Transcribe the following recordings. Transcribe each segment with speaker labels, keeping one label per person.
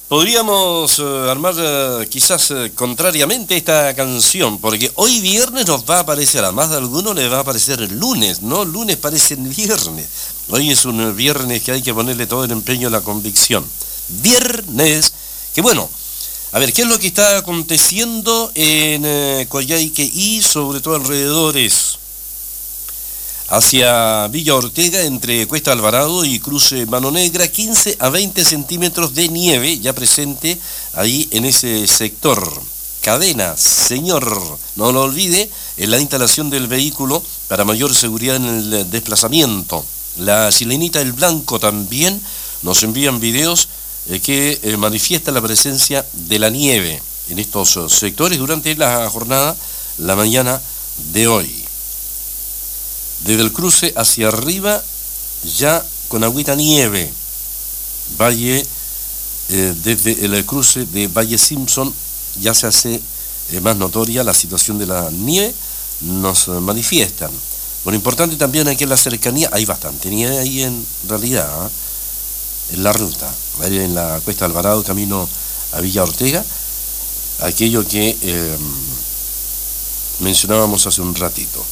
Speaker 1: Podríamos armar quizás contrariamente esta canción, porque hoy viernes nos va a aparecer, a más de alguno le va a aparecer el lunes, ¿no? Lunes parece el viernes. Hoy es un viernes que hay que ponerle todo el empeño a la convicción. Viernes, que bueno, a ver, ¿qué es lo que está aconteciendo en Coyhaique y sobre todo alrededores? Hacia Villa Ortega, entre Cuesta Alvarado y Cruce Mano Negra, 15 a 20 centímetros de nieve ya presente ahí en ese sector. Cadena, señor, no lo olvide, en la instalación del vehículo para mayor seguridad en el desplazamiento. La Chilenita El Blanco también nos envían videos que manifiestan la presencia de la nieve en estos sectores durante la jornada, la mañana de hoy. Desde el cruce hacia arriba, ya con agüita nieve. Valle, desde el cruce de Valle Simpson, ya se hace más notoria la situación de la nieve, nos manifiestan. Lo importante también aquí en la cercanía, hay bastante nieve ahí en realidad, en la ruta, en la Cuesta Alvarado, camino a Villa Ortega, aquello que mencionábamos hace un ratito.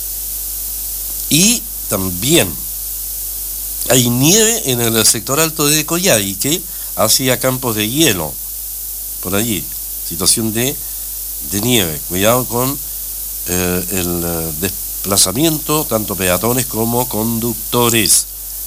Speaker 1: Y también hay nieve en el sector alto de Coyhaique hacia campos de hielo, por allí, situación de nieve. Cuidado con el desplazamiento, tanto peatones como conductores.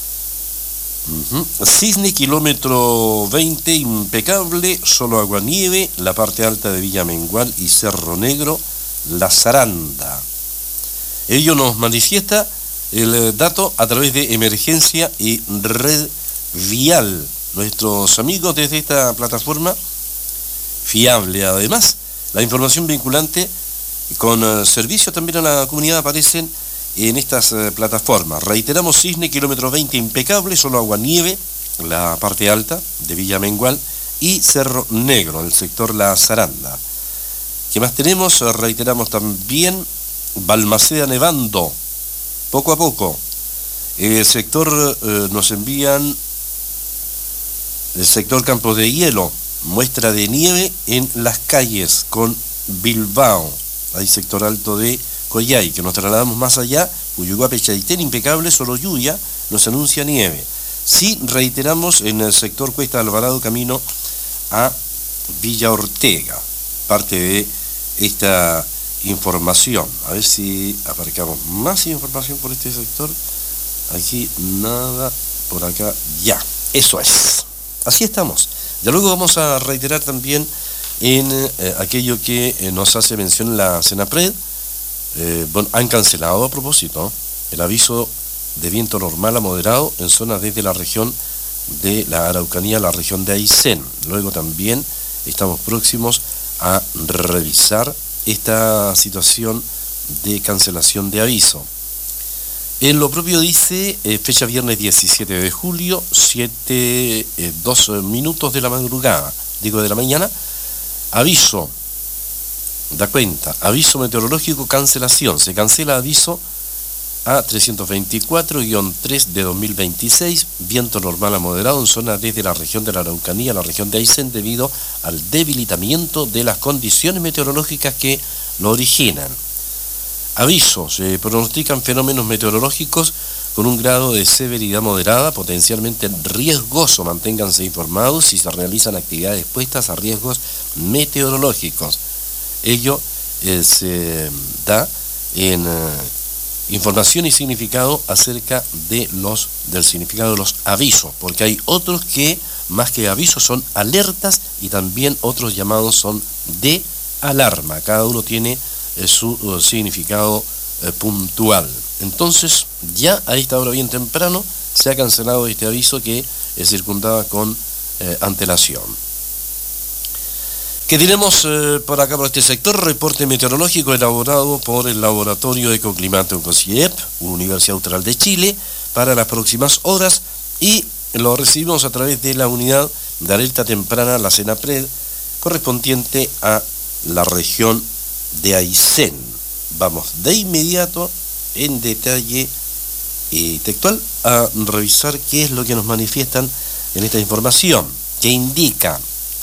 Speaker 1: Cisne, kilómetro 20, impecable, solo aguanieve, la parte alta de Villa Mengual y Cerro Negro, La Zaranda. Ello nos manifiesta el dato a través de Emergencia y Red Vial. Nuestros amigos desde esta plataforma fiable. Además, la información vinculante con servicios también a la comunidad aparecen en estas plataformas. Reiteramos, Cisne, kilómetro 20, impecable, solo aguanieve, la parte alta de Villa Mengual y Cerro Negro, el sector La Zaranda. ¿Qué más tenemos? Reiteramos también Balmaceda nevando, poco a poco. El sector nos envían el sector Campos de Hielo, muestra de nieve en las calles con Bilbao, hay sector alto de Coyhaique, que nos trasladamos más allá, Uyuguape, Chaitén, impecable, solo lluvia, nos anuncia nieve. Sí, reiteramos en el sector Cuesta Alvarado, camino a Villa Ortega, parte de esta información. A ver si aparcamos más información por este sector. Aquí nada, por acá ya. Eso es. Así estamos. Ya luego vamos a reiterar también en aquello que nos hace mención la Senapred. Bueno, han cancelado a propósito el aviso de viento normal a moderado en zonas desde la región de la Araucanía, la región de Aysén. Luego también estamos próximos a revisar esta situación de cancelación de aviso. En lo propio dice, fecha viernes 17 de julio, 2 minutos de la madrugada, digo de la mañana, aviso, da cuenta, aviso meteorológico, cancelación, se cancela aviso A324-3 de 2026, viento normal a moderado en zona desde la región de la Araucanía, la región de Aysén, debido al debilitamiento de las condiciones meteorológicas que lo originan. Aviso, se pronostican fenómenos meteorológicos con un grado de severidad moderada, potencialmente riesgoso. Manténganse informados si se realizan actividades expuestas a riesgos meteorológicos. Ello se da en información y significado acerca de del significado de los avisos, porque hay otros que más que avisos son alertas y también otros llamados son de alarma. Cada uno tiene su significado puntual. Entonces, ya a esta hora bien temprano se ha cancelado este aviso que circundaba con antelación. ¿Qué diremos por acá, por este sector? Reporte meteorológico elaborado por el Laboratorio Ecoclimato COSIEP, Universidad Austral de Chile, para las próximas horas, y lo recibimos a través de la unidad de alerta temprana, la Senapred, correspondiente a la región de Aysén. Vamos de inmediato, en detalle textual, a revisar qué es lo que nos manifiestan en esta información, que indica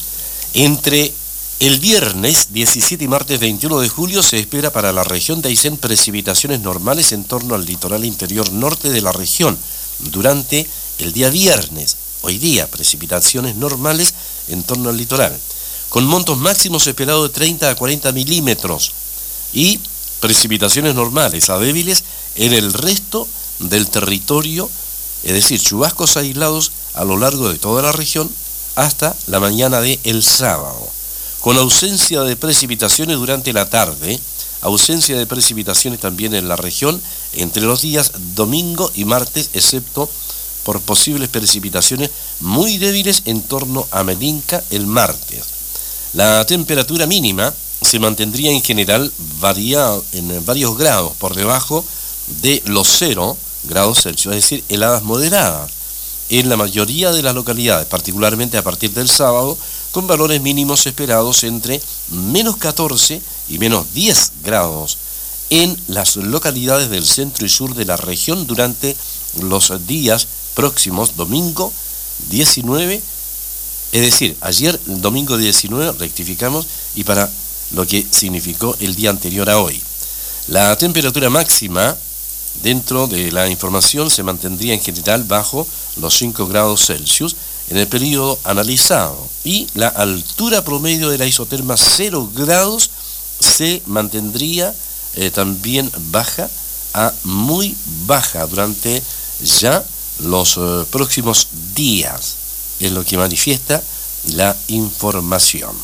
Speaker 1: Entre el viernes 17 y martes 21 de julio se espera para la región de Aysén precipitaciones normales en torno al litoral interior norte de la región. Durante el día viernes, hoy día, precipitaciones normales en torno al litoral, con montos máximos esperados de 30 a 40 milímetros y precipitaciones normales a débiles en el resto del territorio, es decir, chubascos aislados a lo largo de toda la región hasta la mañana del sábado, con ausencia de precipitaciones durante la tarde, ausencia de precipitaciones también en la región entre los días domingo y martes, excepto por posibles precipitaciones muy débiles en torno a Melinca el martes. La temperatura mínima se mantendría en general en varios grados por debajo de los 0 grados Celsius, es decir, heladas moderadas en la mayoría de las localidades, particularmente a partir del sábado, con valores mínimos esperados entre menos 14 y menos 10 grados en las localidades del centro y sur de la región durante los días próximos, domingo 19, es decir, ayer, domingo 19, rectificamos, y para lo que significó el día anterior a hoy. La temperatura máxima dentro de la información se mantendría en general bajo los 5 grados Celsius en el periodo analizado y la altura promedio de la isoterma 0 grados se mantendría también baja a muy baja durante ya los próximos días, es lo que manifiesta la información.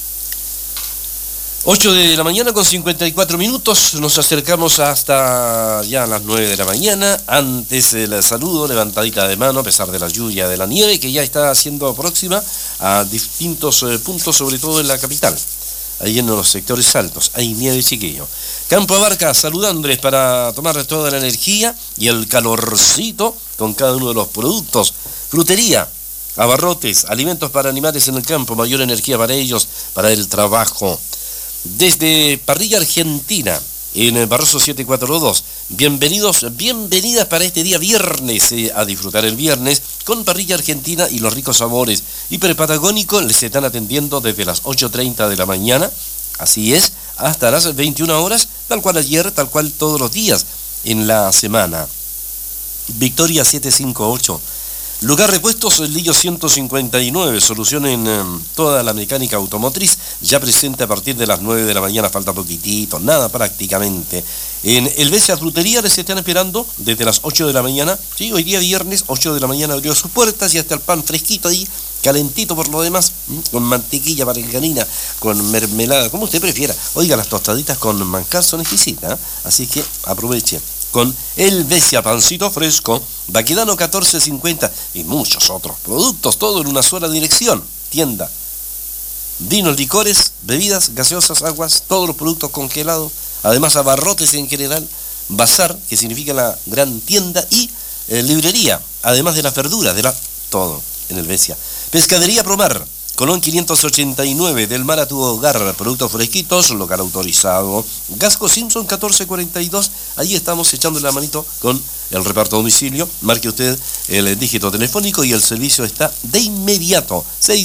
Speaker 1: 8 de la mañana con 54 minutos, nos acercamos hasta ya las 9 de la mañana. Antes el saludo, levantadita de mano a pesar de la lluvia, de la nieve que ya está siendo próxima a distintos puntos, sobre todo en la capital. Ahí en los sectores altos hay nieve, chiquillo. Campo Abarca saludándoles para tomar toda la energía y el calorcito con cada uno de los productos. Frutería, abarrotes, alimentos para animales en el campo, mayor energía para ellos, para el trabajo. Desde Parrilla Argentina, en Barroso 742, bienvenidas para este día viernes, a disfrutar el viernes con Parrilla Argentina y los ricos sabores. Hiperpatagónico les están atendiendo desde las 8:30 de la mañana, así es, hasta las 21 horas, tal cual ayer, tal cual todos los días en la semana. Victoria 758. Lugar Repuestos Lillo 159, solución en toda la mecánica automotriz, ya presente a partir de las 9 de la mañana, falta poquitito, nada prácticamente. En Helvecia Frutería les están esperando desde las 8 de la mañana, sí, hoy día viernes, 8 de la mañana abrió sus puertas y hasta el pan fresquito ahí, calentito por lo demás, con mantequilla margarina, con mermelada, como usted prefiera. Oiga, las tostaditas con manjar son exquisitas, ¿eh? Así que aproveche. Con Helvecia, pancito fresco, Baquedano 1450 y muchos otros productos, todo en una sola dirección. Tienda, vinos, licores, bebidas, gaseosas, aguas, todos los productos congelados, además abarrotes en general, bazar, que significa la gran tienda, y librería, además de las verduras, todo en Helvecia. Pescadería Promar, Colón 589, del mar a tu hogar, productos fresquitos, local autorizado. Gasco Simpson 1442, ahí estamos echando la manito con el reparto a domicilio. Marque usted el dígito telefónico y el servicio está de inmediato.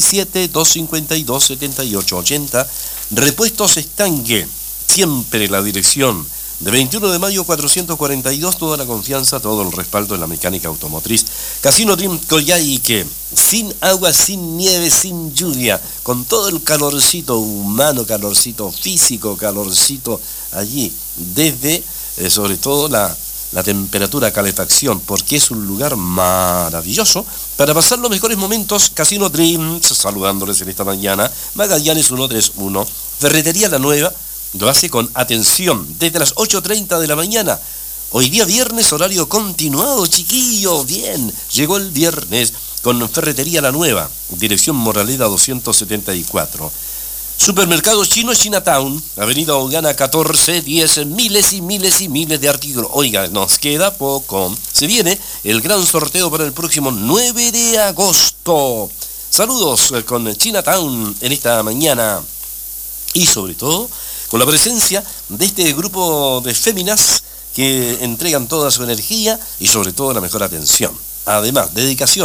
Speaker 1: 67-252-7880. Repuestos Estanque, siempre la dirección. De 21 de mayo 442, toda la confianza, todo el respaldo en la mecánica automotriz. Casino Dream Coyhaique, sin agua, sin nieve, sin lluvia, con todo el calorcito humano, calorcito físico, calorcito allí, desde sobre todo la temperatura, calefacción, porque es un lugar maravilloso para pasar los mejores momentos. Casino Dream, saludándoles en esta mañana, Magallanes 131, Ferretería La Nueva, lo hace con atención desde las 8:30 de la mañana. Hoy día viernes, horario continuado, chiquillo. Bien, llegó el viernes con Ferretería La Nueva, dirección Moraleda 274. Supermercado Chino Chinatown, Avenida Hogana 1410, miles y miles y miles de artículos. Oiga, nos queda poco. Se viene el gran sorteo para el próximo 9 de agosto. Saludos con Chinatown en esta mañana. Y sobre todo, con la presencia de este grupo de féminas que entregan toda su energía y sobre todo la mejor atención. Además, dedicación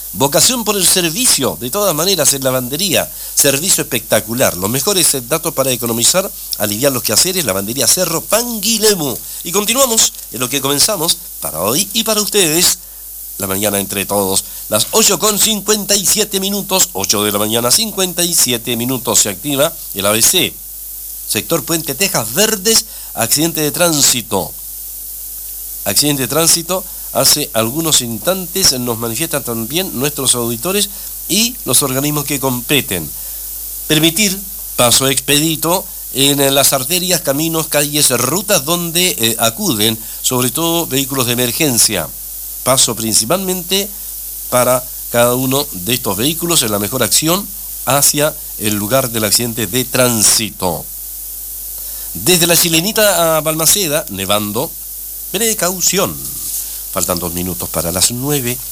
Speaker 1: Vocación por el servicio, de todas maneras, en lavandería, servicio espectacular. Los mejores datos para economizar, aliviar los quehaceres, lavandería Cerro Panguilemu. Y continuamos en lo que comenzamos para hoy y para ustedes, la mañana entre todos. Las 8:57, 8 de la mañana, 57 minutos, se activa el ABC. Sector Puente Tejas Verdes, accidente de tránsito. Accidente de tránsito. Hace algunos instantes nos manifiestan también nuestros auditores y los organismos que competen. Permitir paso expedito en las arterias, caminos, calles, rutas donde acuden sobre todo vehículos de emergencia. Paso principalmente para cada uno de estos vehículos en la mejor acción hacia el lugar del accidente de tránsito. Desde la Chilenita a Balmaceda, nevando, precaución. Faltan 2 minutos para las 9.